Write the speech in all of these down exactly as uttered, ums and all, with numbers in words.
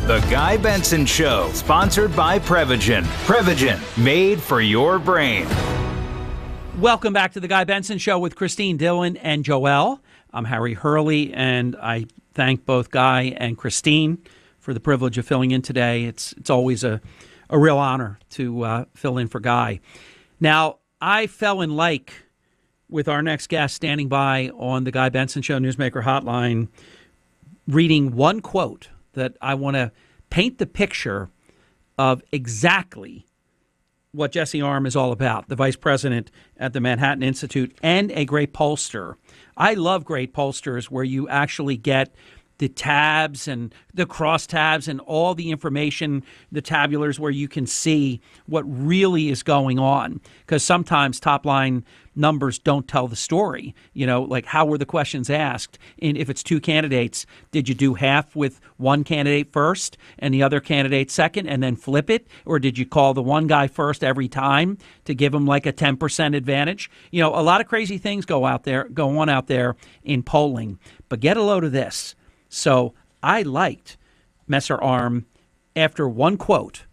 The Guy Benson Show, sponsored by Prevagen. Prevagen, made for your brain. Welcome back to The Guy Benson Show with Christine Dillon and Joelle. I'm Harry Hurley, and I thank both Guy and Christine for the privilege of filling in today. It's it's always a, a real honor to uh, fill in for Guy. Now, I fell in like with our next guest standing by on the Guy Benson Show Newsmaker Hotline, reading one quote that I want to paint the picture of exactly what Jesse Arm is all about, the vice president at the Manhattan Institute and a great pollster. I love great pollsters where you actually get the tabs and the cross tabs and all the information, the tabulars where you can see what really is going on. Because sometimes top line numbers don't tell the story. You know, like how were the questions asked? And if it's two candidates, did you do half with one candidate first and the other candidate second and then flip it? Or did you call the one guy first every time to give him like a ten percent advantage? You know, a lot of crazy things go out there, go on out there in polling. But get a load of this. So I liked Messer Arm after one quote.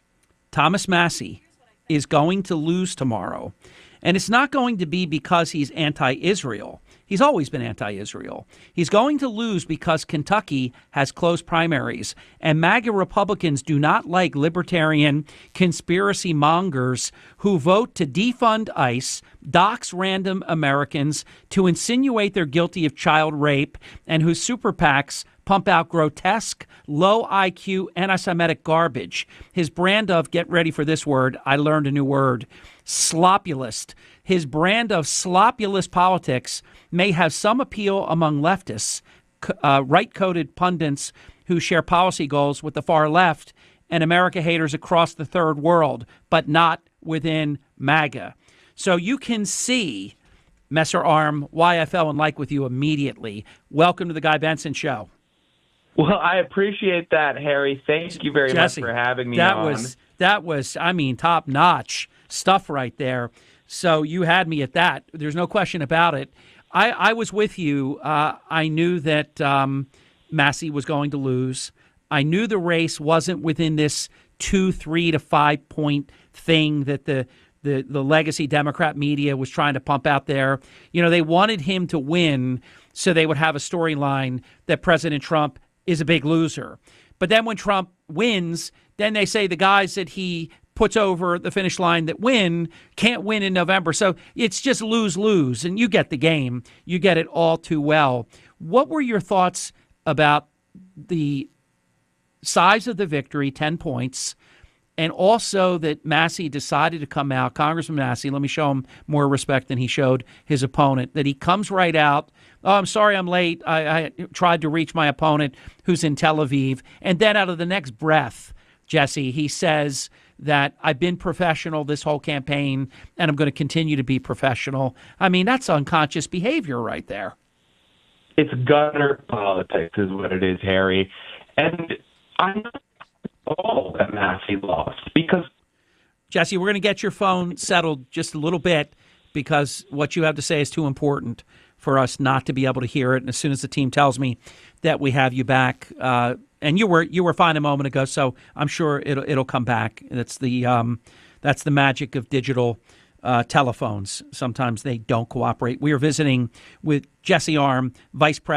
Thomas Massie is going to lose tomorrow. And it's not going to be because he's anti-Israel. He's always been anti-Israel. He's going to lose because Kentucky has closed primaries. And MAGA Republicans do not like libertarian conspiracy mongers who vote to defund ICE, dox random Americans, to insinuate they're guilty of child rape, and whose super PACs pump out grotesque, low I Q, anti-Semitic garbage. His brand of, get ready for this word, I learned a new word, slopulist. His brand of slopulist politics may have some appeal among leftists, uh, right-coded pundits who share policy goals with the far left, and America haters across the third world, but not within MAGA. So you can see, Messer Arm, why I fell in like with you immediately. Welcome to the Guy Benson Show. Well, I appreciate that, Harry. Thank you very Jesse, much for having me that on. Was, that was, I mean, top-notch stuff right there. So you had me at that. There's no question about it. I, I was with you. Uh, I knew that um, Massie was going to lose. I knew the race wasn't within this two, three to five point thing that the, the, the legacy Democrat media was trying to pump out there. You know, they wanted him to win so they would have a storyline that President Trump is a big loser. But then when Trump wins, then they say the guys that he puts over the finish line that win can't win in November. So it's just lose-lose, and you get the game. You get it all too well. What were your thoughts about the size of the victory, ten points, and also that Massie decided to come out, Congressman Massie, let me show him more respect than he showed his opponent, that he comes right out, oh, I'm sorry I'm late, I, I tried to reach my opponent who's in Tel Aviv, and then out of the next breath, Jesse, he says that I've been professional this whole campaign and I'm going to continue to be professional. I mean, that's unconscious behavior right there. It's gutter politics is what it is, Harry. And I'm not all that Massie lost because... Jesse, we're going to get your phone settled just a little bit because what you have to say is too important for us not to be able to hear it. And as soon as the team tells me that we have you back, uh, and you were you were fine a moment ago, so I'm sure it'll it'll come back. That's the um, that's the magic of digital uh, telephones. Sometimes they don't cooperate. We are visiting with Jesse Arm, Vice President.